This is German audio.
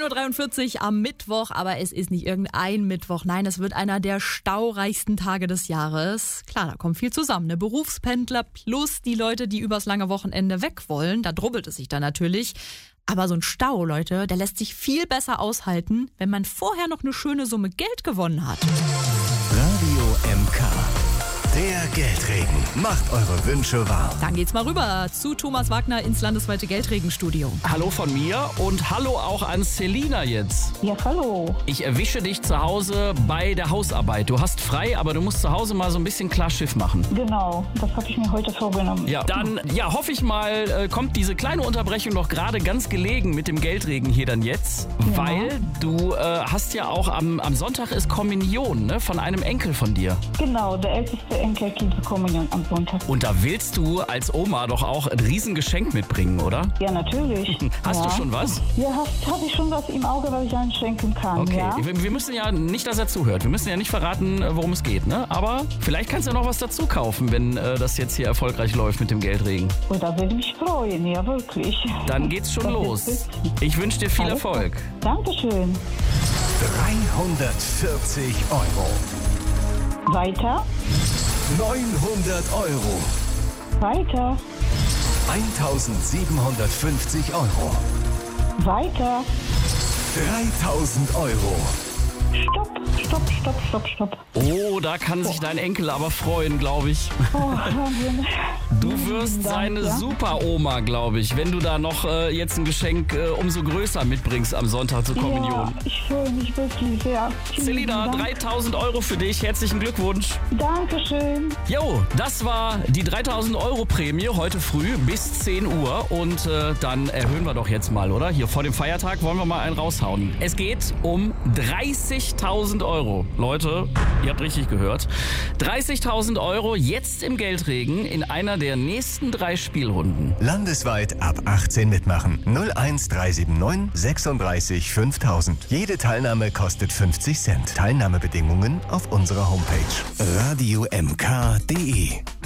10.43 Uhr am Mittwoch, aber es ist nicht irgendein Mittwoch. Nein, es wird einer der staureichsten Tage des Jahres. Klar, da kommt viel zusammen. Ne? Berufspendler plus die Leute, die übers lange Wochenende weg wollen. Da drubbelt es sich dann natürlich. Aber so ein Stau, Leute, der lässt sich viel besser aushalten, wenn man vorher noch eine schöne Summe Geld gewonnen hat. Radio MK. Der Geldregen macht eure Wünsche wahr. Dann geht's mal rüber zu Thomas Wagner ins landesweite Geldregenstudio. Hallo von mir und hallo auch an Selina jetzt. Ja, hallo. Ich erwische dich zu Hause bei der Hausarbeit. Du hast frei, aber du musst zu Hause mal so ein bisschen klar Schiff machen. Genau, das habe ich mir heute vorgenommen. Ja, dann hoffe ich mal, kommt diese kleine Unterbrechung noch gerade ganz gelegen mit dem Geldregen hier dann jetzt. Ja. Weil du hast ja auch am Sonntag ist Kommunion, ne, von einem Enkel von dir. Genau, der älteste Enkel kriegt die Kommunion am Sonntag. Und da willst du als Oma doch auch ein Riesen-Geschenk mitbringen, oder? Ja, natürlich. Hast du schon was? Ja, habe ich schon was im Auge, was ich einem schenken kann. Okay, Ja? wir müssen ja nicht, dass er zuhört. Wir müssen ja nicht verraten, worum es geht, ne? Aber vielleicht kannst du ja noch was dazu kaufen, wenn das jetzt hier erfolgreich läuft mit dem Geldregen. Und da würde ich mich freuen, ja, wirklich. Dann geht's schon Das los. ist Ich wünsche dir viel Alles Erfolg. klar. Dankeschön. 340 Euro. Weiter, 900 Euro. weiter, 1750 Euro. weiter. 3000 Euro. Stopp. Oh, da kann sich dein Enkel aber freuen, glaube ich. Oh, Wahnsinn. Du wirst Dank, seine ja. Super-Oma, glaube ich, wenn du da noch jetzt ein Geschenk umso größer mitbringst am Sonntag zur Kommunion. Ja, ich freue mich wirklich sehr. Vielen Selina, Dank. 3000 Euro für dich. Herzlichen Glückwunsch. Dankeschön. Jo, das war die 3000 Euro Prämie heute früh bis 10 Uhr und dann erhöhen wir doch jetzt mal, oder? Hier vor dem Feiertag wollen wir mal einen raushauen. Es geht um 30.000 Euro. Leute, ihr habt richtig gehört. 30.000 Euro jetzt im Geldregen in einer der nächsten 3 Spielrunden. Landesweit ab 18 mitmachen. 01379 36 5000. Jede Teilnahme kostet 50 Cent. Teilnahmebedingungen auf unserer Homepage. radiomk.de